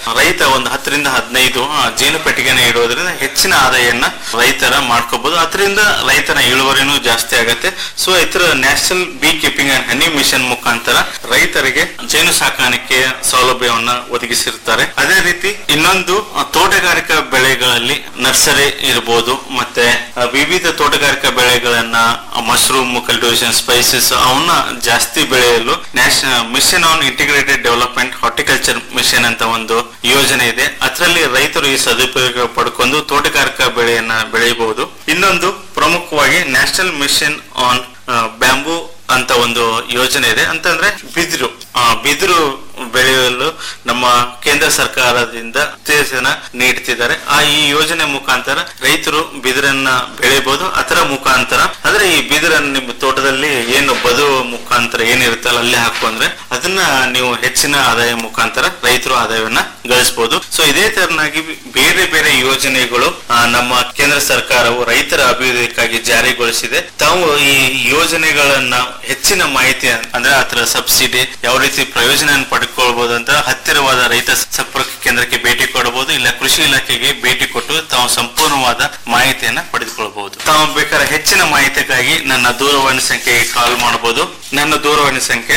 ರೈತ ಒಂದು 10 ರಿಂದ 15 ಜೇನು ಪೆಟ್ಟಿಗೆನ ಇಡೋದ್ರಿಂದ ಹೆಚ್ಚಿನ ಆದಾಯನ ರೈತರ ಮಾಡ್ಕೋಬಹುದು. ಅದರಿಂದ ರೈತರ ಇಳುವರಿನೂ ಜಾಸ್ತಿ ಆಗತ್ತೆ. ಸೊ ಇತರ national bee keeping and honey mission ಮುಖಾಂತರ ರೈತರಿಗೆ ಜೇನು ಸಾಕಾಣಿಕೆಯ ಸೌಲಭ್ಯವನ್ನ ಒದಗಿಸಿರ್ತಾರೆ. ಅದೇ ರೀತಿ ಇನ್ನೊಂದು ತೋಟಗಾರಿಕಾ ಬೆಳೆಗಳಲ್ಲಿ ನರ್ಸರಿ ಇರಬಹುದು, ಮತ್ತೆ ವಿವಿಧ ತೋಟಗಾರಿಕಾ ಬೆಳೆಗಳನ್ನ ಮಶ್ರೂಮ್, ಕಲ್ಟಿವೇಷನ್, ಸ್ಪೈಸಸ್ ಅವನ್ನ ಜಾಸ್ತಿ ಬೆಳೆಯಲು national mission on integrated development horticulture mission ಅಂತ ಒಂದು ಯೋಜನೆ ಇದೆ. ಅದರಲ್ಲಿ ರೈತರು ಈ ಸದುಪಯೋಗ ಪಡ್ಕೊಂಡು ತೋಟಗಾರಿಕಾ ಬೆಳೆಯನ್ನ ಬೆಳೆಯಬಹುದು. ಇನ್ನೊಂದು ಪ್ರಮುಖವಾಗಿ ನ್ಯಾಷನಲ್ ಮಿಷನ್ ಆನ್ ಬ್ಯಾಂಬೂ ಅಂತ ಒಂದು ಯೋಜನೆ ಇದೆ. ಅಂತಂದ್ರೆ ಬಿದಿರು ಬೆಳೆಯಲು ನಮ್ಮ ಕೇಂದ್ರ ಸರ್ಕಾರದಿಂದ ಉತ್ತೇಜನ ನೀಡ್ತಿದ್ದಾರೆ. ಈ ಯೋಜನೆ ಮುಖಾಂತರ ರೈತರು ಬಿದಿರನ್ನ ಬೆಳೆಯಬಹುದು. ಅದರ ಮುಖಾಂತರ ಅಂದ್ರೆ ಈ ಬಿದಿರನ್ನು ನಿಮ್ಮ ತೋಟದಲ್ಲಿ ಏನು ಬದುವ ಮುಖಾಂತರ ಏನಿರುತ್ತಲ್ಲ ಅಲ್ಲೇ ಹಾಕೊಂಡ್ರೆ ಅದನ್ನ ನೀವು ಹೆಚ್ಚಿನ ಆದಾಯ ಮುಖಾಂತರ ರೈತರು ಆದಾಯವನ್ನ ಗಳಿಸಬಹುದು. ಸೊ ಇದೇ ತರನಾಗಿ ಬೇರೆ ಬೇರೆ ಯೋಜನೆಗಳು ನಮ್ಮ ಕೇಂದ್ರ ಸರ್ಕಾರವು ರೈತರ ಅಭಿವೃದ್ಧಿಗಾಗಿ ಜಾರಿಗೊಳಿಸಿದೆ. ತಾವು ಈ ಯೋಜನೆಗಳನ್ನ ಹೆಚ್ಚಿನ ಮಾಹಿತಿ ಅಂದ್ರೆ ಅದರ ಸಬ್ಸಿಡಿ ಯಾವ ರೀತಿ ಪ್ರಯೋಜನ ಪಡೆದುಕೊಳ್ಳಬಹುದು ಅಂತ ಹತ್ತಿರವಾದ ರೈತ ಸಂಪರ್ಕ ಕೇಂದ್ರಕ್ಕೆ ಭೇಟಿ ಕೊಡಬಹುದು, ಇಲ್ಲ ಕೃಷಿ ಇಲಾಖೆಗೆ ಭೇಟಿ ಕೊಟ್ಟು ತಾವು ಸಂಪೂರ್ಣವಾದ ಮಾಹಿತಿಯನ್ನ ಪಡೆದುಕೊಳ್ಳಬಹುದು. ತಾವು ಬೇಕಾದ್ರೆ ಹೆಚ್ಚಿನ ಮಾಹಿತಿಗಾಗಿ ನನ್ನ ದೂರವಾಣಿ ಸಂಖ್ಯೆಗೆ ಕಾಲ್ ಮಾಡಬಹುದು. ನನ್ನ ದೂರವಾಣಿ ಸಂಖ್ಯೆ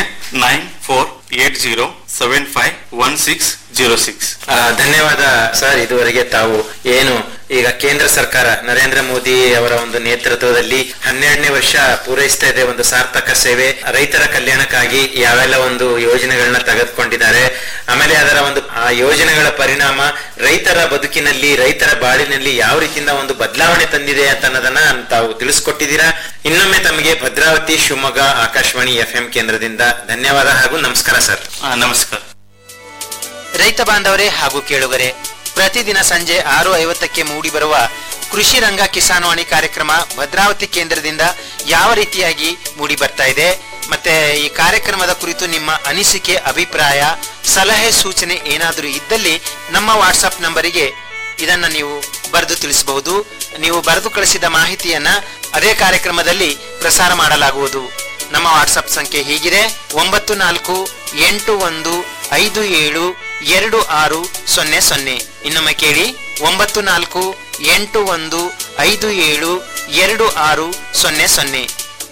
9480751606. ಧನ್ಯವಾದ ಸರ್. ಇದುವರೆಗೆ ತಾವು ಏನು ಈಗ ಕೇಂದ್ರ ಸರ್ಕಾರ ನರೇಂದ್ರ ಮೋದಿ ಅವರ ಒಂದು ನೇತೃತ್ವದಲ್ಲಿ 12ನೇ ವರ್ಷ ಪೂರೈಸ್ತಾ ಇದೆ, ಒಂದು ಸಾರ್ಥಕ ಸೇವೆ, ರೈತರ ಕಲ್ಯಾಣಕ್ಕಾಗಿ ಯಾವೆಲ್ಲ ಒಂದು ಯೋಜನೆಗಳನ್ನ ತೆಗೆದುಕೊಂಡಿದ್ದಾರೆ, ಆಮೇಲೆ ಅದರ ಒಂದು ಆ ಯೋಜನೆಗಳ ಪರಿಣಾಮ ರೈತರ ಬದುಕಿನಲ್ಲಿ, ರೈತರ ಬಾಳಿನಲ್ಲಿ ಯಾವ ರೀತಿಯಿಂದ ಒಂದು ಬದಲಾವಣೆ ತಂದಿದೆ ಅಂತ ಅನ್ನೋದನ್ನ ತಾವು ತಿಳಿಸ್ಕೊಟ್ಟಿದ್ದೀರಾ. ಇನ್ನೊಮ್ಮೆ ತಮಗೆ ಭದ್ರಾವತಿ ಶಿವಮೊಗ್ಗ ಆಕಾಶವಾಣಿ FM ಕೇಂದ್ರದಿಂದ ಧನ್ಯವಾದ ಹಾಗೂ ನಮಸ್ಕಾರ ಸರ್. ನಮಸ್ಕಾರ. ರೈತ ಬಾಂಧವರೇ ಹಾಗೂ ಕೇಳುಗರೆ, ಪ್ರತಿದಿನ ಸಂಜೆ 6:50ಕ್ಕೆ ಮೂಡಿ ಬರುವ ಕೃಷಿ ರಂಗ ಕಿಸಾನ್ವಾಣಿ ಕಾರ್ಯಕ್ರಮ ಭದ್ರಾವತಿ ಕೇಂದ್ರದಿಂದ ಯಾವ ರೀತಿಯಾಗಿ ಮೂಡಿ ಬರ್ತಾ ಇದೆ, ಮತ್ತೆ ಈ ಕಾರ್ಯಕ್ರಮದ ಕುರಿತು ನಿಮ್ಮ ಅನಿಸಿಕೆ, ಅಭಿಪ್ರಾಯ, ಸಲಹೆ, ಸೂಚನೆ ಏನಾದರೂ ಇದ್ದಲ್ಲಿ ನಮ್ಮ ವಾಟ್ಸ್ಆಪ್ ನಂಬರಿಗೆ ಇದನ್ನ ನೀವು ಬರೆದು ತಿಳಿಸಬಹುದು. ನೀವು ಬರೆದು ಕಳಿಸಿದ ಮಾಹಿತಿಯನ್ನ ಅದೇ ಕಾರ್ಯಕ್ರಮದಲ್ಲಿ ಪ್ರಸಾರ ಮಾಡಲಾಗುವುದು. ನಮ್ಮ ವಾಟ್ಸ್ಆಪ್ ಸಂಖ್ಯೆ ಹೀಗಿದೆ: 9481572600. ಇನ್ನೊಮ್ಮೆ ಕೇಳಿ: 9481572600.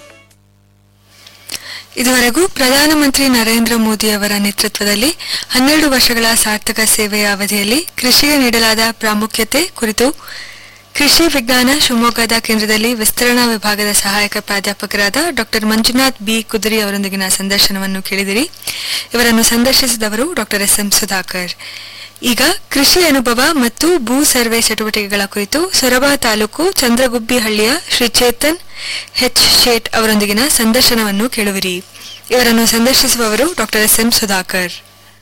ಇದುವರೆಗೂ ಪ್ರಧಾನಮಂತ್ರಿ ನರೇಂದ್ರ ಮೋದಿ ಅವರ ನೇತೃತ್ವದಲ್ಲಿ 12 ವರ್ಷಗಳ ಸಾರ್ಥಕ ಸೇವೆಯ ಅವಧಿಯಲ್ಲಿ ಕೃಷಿಗೆ ನೀಡಲಾದ ಪ್ರಾಮುಖ್ಯತೆ ಕುರಿತು ಕೃಷಿ ವಿಜ್ಞಾನ ಶಿವಮೊಗ್ಗದ ಕೇಂದ್ರದಲ್ಲಿ ವಿಸ್ತರಣಾ ವಿಭಾಗದ ಸಹಾಯಕ ಪ್ರಾಧ್ಯಾಪಕರಾದ ಡಾಕ್ಟರ್ ಮಂಜುನಾಥ್ ಬಿ ಕುದುರಿ ಅವರೊಂದಿಗಿನ ಸಂದರ್ಶನವನ್ನು ಕೇಳಿದಿರಿ. ಇವರನ್ನು ಸಂದರ್ಶಿಸಿದವರು ಡಾಕ್ಟರ್ SM ಸುಧಾಕರ್. ಈಗ ಕೃಷಿ ಅನುಭವ ಮತ್ತು ಭೂ ಸರ್ವೆ ಚಟುವಟಿಕೆಗಳ ಕುರಿತು ಸೊರಬ ತಾಲೂಕು ಚಂದ್ರಗುಬ್ಬಿಹಳ್ಳಿಯ ಶ್ರೀ ಚೇತನ್ H. ಶೇಟ್ ಅವರೊಂದಿಗಿನ ಸಂದರ್ಶನವನ್ನು ಕೇಳುವಿರಿ. ಇವರನ್ನು ಸಂದರ್ಶಿಸುವವರು ಡಾಕ್ಟರ್ SM ಸುಧಾಕರ್.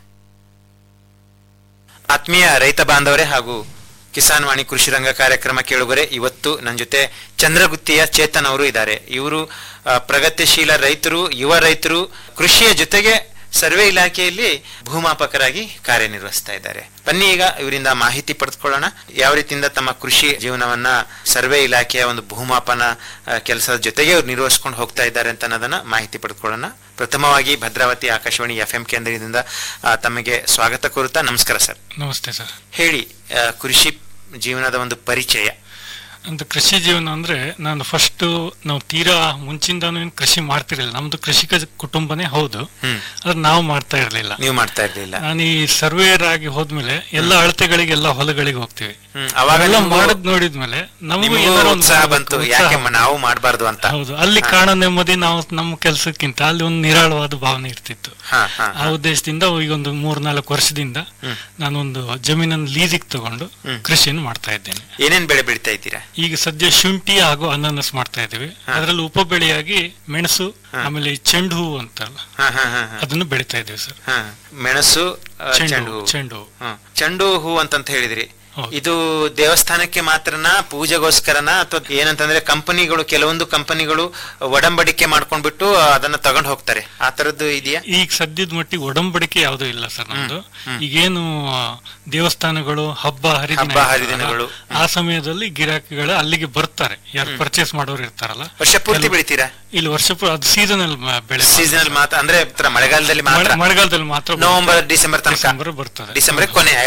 ಆತ್ಮೀಯ ರೈತ ಬಾಂಧವರೇ ಹಾಗೂ ಕಿಸಾನ್ ವಾಣಿ ಕೃಷಿ ರಂಗ ಕಾರ್ಯಕ್ರಮ ಕೇಳುಗರೆ, ಇವತ್ತು ನನ್ನ ಜೊತೆ ಚಂದ್ರಗುತ್ತಿಯ ಚೇತನ್ ಅವರು ಇದ್ದಾರೆ. ಇವರು ಪ್ರಗತಿಶೀಲ ರೈತರು, ಯುವ ರೈತರು, ಕೃಷಿಯ ಜೊತೆಗೆ ಸರ್ವೆ ಇಲಾಖೆಯಲ್ಲಿ ಭೂಮಾಪಕರಾಗಿ ಕಾರ್ಯನಿರ್ವಹಿಸ್ತಾ ಇದ್ದಾರೆ. ಬನ್ನಿ ಈಗ ಇವರಿಂದ ಮಾಹಿತಿ ಪಡೆದುಕೊಳ್ಳೋಣ. ಯಾವ ರೀತಿಯಿಂದ ತಮ್ಮ ಕೃಷಿ ಜೀವನವನ್ನ ಸರ್ವೆ ಇಲಾಖೆಯ ಒಂದು ಭೂಮಾಪನ ಕೆಲಸದ ಜೊತೆಗೆ ಅವ್ರು ನಿರ್ವಹಿಸ್ಕೊಂಡು ಹೋಗ್ತಾ ಇದ್ದಾರೆ ಅಂತ ಅನ್ನೋದನ್ನ ಮಾಹಿತಿ ಪಡೆದುಕೊಳ್ಳೋಣ. ಪ್ರಥಮವಾಗಿ ಭದ್ರಾವತಿ ಆಕಾಶವಾಣಿ FM ಕೇಂದ್ರದಿಂದ ತಮಗೆ ಸ್ವಾಗತ ಕೋರುತ್ತಾ ನಮಸ್ಕಾರ ಸರ್. ನಮಸ್ತೆ ಸರ್. ಹೇಳಿ, ಕೃಷಿ ಜೀವನದ ಒಂದು ಪರಿಚಯ. ಒಂದು ಕೃಷಿ ಜೀವನ ಅಂದ್ರೆ ನಾವು ತೀರಾ ಮುಂಚಿಂದಾನು ಕೃಷಿ ಮಾಡ್ತಿರ್ಲಿಲ್ಲ. ನಮ್ದು ಕೃಷಿಕ ಕುಟುಂಬನೇ ಹೌದು, ಆದ್ರೆ ನಾವು ಮಾಡ್ತಾ ಇರ್ಲಿಲ್ಲ. ನೀವು ಮಾಡ್ತಾ ಇರ್ಲಿಲ್ಲ. ನಾನು ಈ ಸರ್ವೇಯರ್ ಆಗಿ ಹೋದ್ಮೇಲೆ ಎಲ್ಲ ಅಳತೆಗಳಿಗೆ, ಎಲ್ಲ ಹೊಲಗಳಿಗೆ ಹೋಗ್ತೀವಿ. ಅವಾಗೆಲ್ಲ ಮಾಡೋದ್ ನೋಡಿದ್ಮೇಲೆ ನಮಗೂ ಉತ್ಸಾಹ ಬಂತು, ಯಾಕೆ ನಾವು ಮಾಡಬಾರ್ದು ಅಂತ. ಹೌದು, ಅಲ್ಲಿ ಕಾಣೋ ನೆಮ್ಮದಿ ನಾವು ನಮ್ಮ ಕೆಲಸಕ್ಕಿಂತ ಅಲ್ಲಿ ಒಂದು ನಿರಾಳವಾದ ಭಾವನೆ ಇರ್ತಿತ್ತು. ಆ ಉದ್ದೇಶದಿಂದ ಈಗ ಒಂದು 3-4 ವರ್ಷದಿಂದ ನಾನೊಂದು ಜಮೀನನ್ನು ಲೀಸಿಗೆ ತಗೊಂಡು ಕೃಷಿಯನ್ನು ಮಾಡ್ತಾ ಇದ್ದೇನೆ. ಏನೇನ್ ಬೆಳೆ ಬೆಳಿತಾ ಇದ್ದೀರಾ? ಈಗ ಸದ್ಯ ಶುಂಠಿ ಹಾಗೂ ಅನಾನಸ್ ಮಾಡ್ತಾ ಇದ್ದೀವಿ. ಅದರಲ್ಲಿ ಉಪ ಬೆಳೆಯಾಗಿ ಮೆಣಸು, ಆಮೇಲೆ ಚೆಂಡು ಹೂ ಅಂತಲ್ಲ ಅದನ್ನು ಬೆಳಿತಾ ಇದ್ದೀವಿ ಸರ್. ಮೆಣಸು, ಚೆಂಡು ಹೂ ಅಂತ ಹೇಳಿದ್ರಿ. ಇದು ದೇವಸ್ಥಾನಕ್ಕೆ ಮಾತ್ರನಾ, ಪೂಜೆಗೋಸ್ಕರನಾ, ಅಥವಾ ಏನಂತಂದ್ರೆ ಕಂಪನಿಗಳು, ಕೆಲವೊಂದು ಕಂಪನಿಗಳು ಒಡಂಬಡಿಕೆ ಮಾಡ್ಕೊಂಡ್ಬಿಟ್ಟು ಅದನ್ನ ತಗೊಂಡು ಹೋಗ್ತಾರೆ, ಆ ತರದ್ದು ಇದೆಯಾ? ಈಗ ಸದ್ಯದ ಮಟ್ಟಿಗೆ ಒಡಂಬಡಿಕೆ ಯಾವುದೂ ಇಲ್ಲ ಸರ್ ನಮ್ದು. ಈಗೇನು ದೇವಸ್ಥಾನಗಳು ಹಬ್ಬ ಹರಿದಿನಗಳು ಆ ಸಮಯದಲ್ಲಿ ಗಿರಾಕಿಗಳು ಅಲ್ಲಿಗೆ ಬರ್ತಾರೆ, ಯಾರು ಪರ್ಚೇಸ್ ಮಾಡೋರು ಇರ್ತಾರಲ್ಲ. ವರ್ಷ ಪೂರ್ತಿ ಬೆಳಿತೀರಾ? ಇಲ್ಲಿ ವರ್ಷ ಅದು ಸೀಸನಲ್ ಬೆಳೆ. ಸೀಸನಲ್ ಮಾತ್ರ ಅಂದ್ರೆ ಮಳೆಗಾಲದಲ್ಲಿ ಮಾತ್ರ ನವೆಂಬರ್ ಡಿಸೆಂಬರ್ ಬರ್ತದೆ. ಡಿಸೆಂಬರ್ ಕೊನೆ